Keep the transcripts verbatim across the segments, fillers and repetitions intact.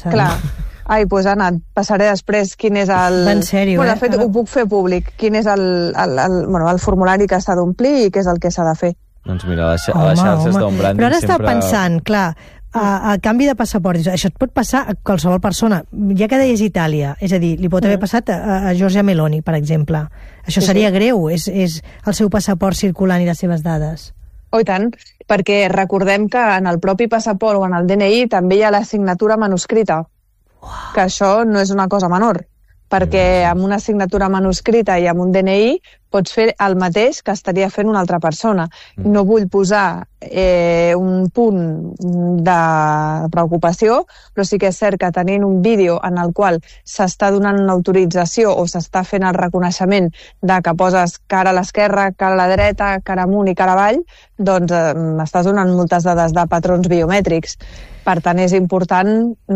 passant. Clar. Ai, doncs Anna, et passaré després quin és el... En sèrio, bueno, eh? De fet, ho puc fer públic. Quin és el, el, el, bueno, el formulari que s'ha d'omplir i què és el que s'ha de fer. Doncs mira, a les, a les xarxes d'on branding Però ara sempre... estava pensant, clar, a, a canvi de passaport, això et pot passar a qualsevol persona. Ja que deies Itàlia, és a dir, li pot haver passat a, a Giorgia Meloni, per exemple. Això Sí, seria sí. greu, és, és el seu passaport circulant i les seves dades. Oh, i tant, perquè recordem que en el propi passaport o en el D N I també hi ha la signatura manuscrita, que això no és una cosa menor, perquè amb una signatura manuscrita i amb un D N I pots fer el mateix que estaria fent una altra persona. No vull posar eh, un punt de preocupació, però sí que és cert que tenint un vídeo en el qual s'està donant una autorització o s'està fent el reconeixement de que poses cara a l'esquerra, cara a la dreta, cara amunt i cara avall, doncs eh, m'estàs donant moltes dades de patrons biomètrics. Per tant, és important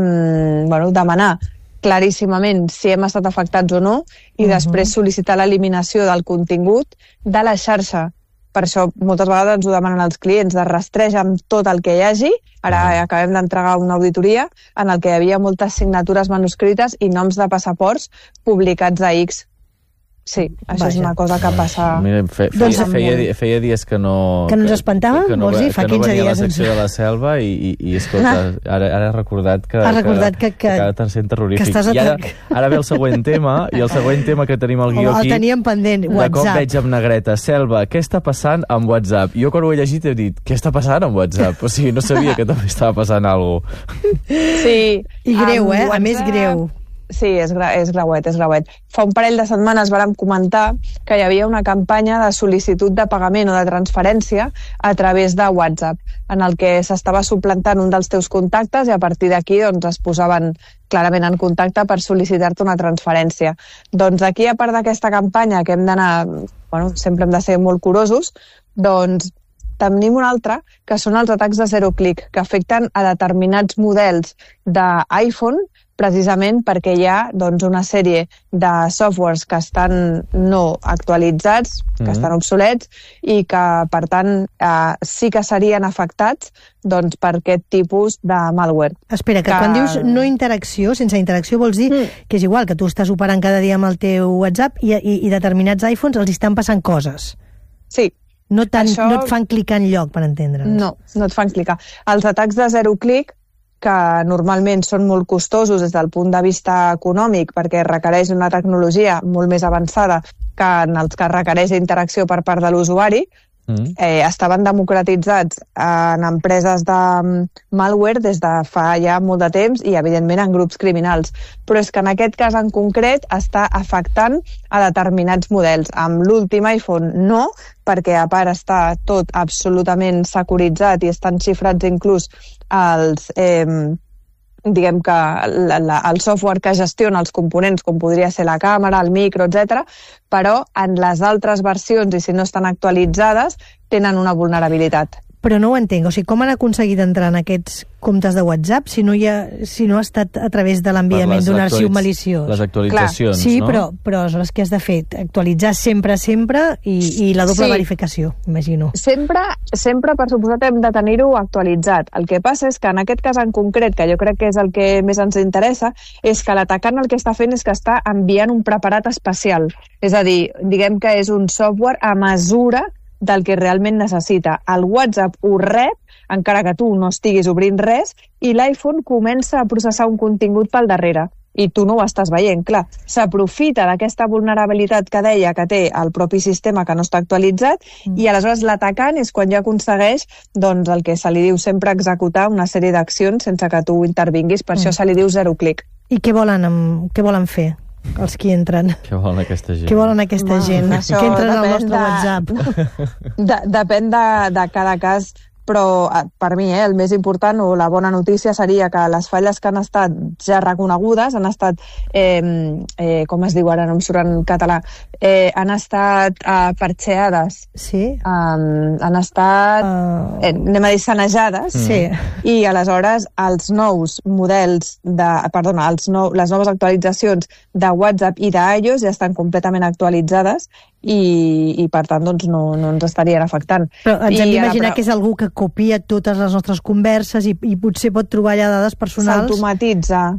mm, bueno, demanar claríssimament si hem estat afectats o no i uh-huh. després sol·licitar l'eliminació del contingut de la xarxa. Per això moltes vegades ens ho demanen els clients, de rastrejar amb tot el que hi hagi. Ara uh-huh. acabem d'entregar una auditoria en el que hi havia moltes signatures manuscrites i noms de passaports publicats a X. Sí, això Vaja. és una cosa que passa... Mira, fe, feia, doncs, feia, feia, feia dies que no... Que no ens espantava? Que no, Vols dir? Fa que no quinze venia dies. a la secció de la selva i, i, i escolta, ara, ara he recordat que... Has recordat que... que, que, que sent terrorífic. Que estàs I ara, ara ve el següent tema, i el següent tema que tenim al guió aquí... El teníem pendent, WhatsApp. De cop veig amb negreta, Selva, què està passant amb WhatsApp? Jo quan ho he llegit he dit, què està passant amb WhatsApp? O sigui, no sabia que també estava passant alguna cosa. Sí. I greu, eh? WhatsApp... A més, greu. Sí, és, gra és grauet, és grauet. Fa un parell de setmanes vàrem comentar que hi havia una campanya de sol·licitud de pagament o de transferència a través de WhatsApp, en el que s'estava suplantant un dels teus contactes i a partir d'aquí doncs, es posaven clarament en contacte per sol·licitar-te una transferència. Doncs aquí, a part d'aquesta campanya, que hem d'anar, bueno, sempre hem de ser molt curosos, doncs tenim una altra, que són els atacs de zero clic, que afecten a determinats models d'iPhone, precisament perquè hi ha doncs, una sèrie de softwares que estan no actualitzats, que mm-hmm. estan obsolets, i que, per tant, eh, sí que serien afectats doncs, per aquest tipus de malware. Espera, que, que quan dius no interacció, sense interacció vols dir mm. que és igual, que tu estàs operant cada dia amb el teu WhatsApp i, i, i determinats iPhones els estan passant coses. Sí. No, tan, Això... no et fan clicar en lloc, per entendre'ns. No, no et fan clicar. Els atacs de zero clic, que normalment són molt costosos des del punt de vista econòmic perquè requereix una tecnologia molt més avançada que en els que requereix interacció per part de l'usuari, mm. eh, estaven democratitzats en empreses de malware des de fa ja molt de temps i, evidentment, en grups criminals. Però és que en aquest cas en concret està afectant a determinats models. Amb l'últim iPhone no, perquè a part està tot absolutament securitzat i estan xifrats inclús els, eh, diguem que la, la, el software que gestiona els components, com podria ser la càmera, el micro, etcètera, però en les altres versions, i si no estan actualitzades, tenen una vulnerabilitat. Però no ho entenc, o sigui, com han aconseguit entrar en aquests comptes de WhatsApp si no, hi ha, si no ha estat a través de l'enviament d'un arxiu maliciós? Les actualitzacions, Clar. Sí, no? però, però aleshores què has de fer? Actualitzar sempre, sempre i, i la doble sí. verificació, imagino. Sempre, sempre, per suposat, hem de tenir-ho actualitzat. El que passa és que en aquest cas en concret, que jo crec que és el que més ens interessa, és que l'atacant el que està fent és que està enviant un preparat especial. És a dir, diguem que és un software a mesura del que realment necessita. El WhatsApp ho rep, encara que tu no estiguis obrint res, i l'iPhone comença a processar un contingut pel darrere. I tu no ho estàs veient, clar. S'aprofita d'aquesta vulnerabilitat que deia que té el propi sistema que no està actualitzat mm. i aleshores l'atacant és quan ja aconsegueix doncs, el que se li diu sempre executar una sèrie d'accions sense que tu intervinguis. Per mm. això se li diu zero clic. I què volen, amb, què volen fer? Els que entren. Què volen aquesta gent? Què volen aquesta Ma, gent? Que entren al nostre de, WhatsApp. De, depèn de, de cada cas, però per mi eh, el més important o la bona notícia seria que les falles que han estat ja reconegudes han estat, eh, eh, com es diu ara, no em surt en català, eh, han estat eh, parxeades, sí. um, han estat, uh... eh, anem a dir, sanejades, sí. I aleshores els nous models, de, perdona, els nou, les noves actualitzacions de WhatsApp i d'iOS ja estan completament actualitzades i, i per tant doncs, no, no ens estarien afectant. Però ens hem d'imaginar però... que és algú que copia totes les nostres converses i, i potser pot trobar allà dades personals. S'automatitza.